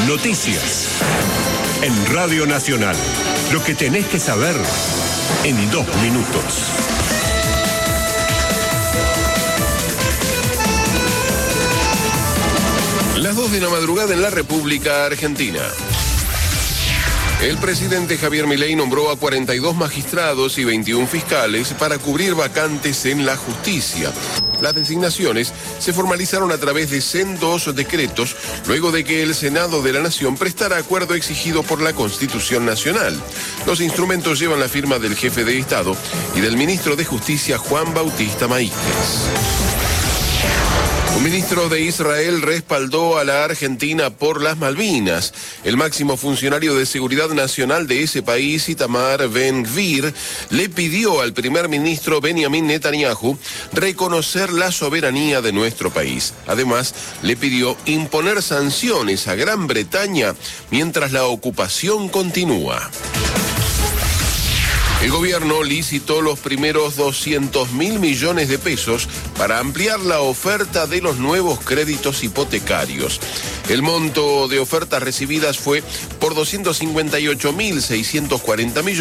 Noticias. En Radio Nacional. Lo que tenés que saber en 2 minutos. Las 2 de la madrugada en la República Argentina. El presidente Javier Milei nombró a 42 magistrados y 21 fiscales para cubrir vacantes en la justicia. Las designaciones se formalizaron a través de sendos decretos, luego de que el Senado de la Nación prestara acuerdo exigido por la Constitución Nacional. Los instrumentos llevan la firma del jefe de Estado y del ministro de Justicia, Juan Bautista Maíquez. Un ministro de Israel respaldó a la Argentina por las Malvinas. El máximo funcionario de seguridad nacional de ese país, Itamar Ben-Gvir, le pidió al primer ministro Benjamin Netanyahu reconocer la soberanía de nuestro país. Además, le pidió imponer sanciones a Gran Bretaña mientras la ocupación continúa. El gobierno licitó los primeros 200.000 millones de pesos para ampliar la oferta de los nuevos créditos hipotecarios. El monto de ofertas recibidas fue por 258.640 millones.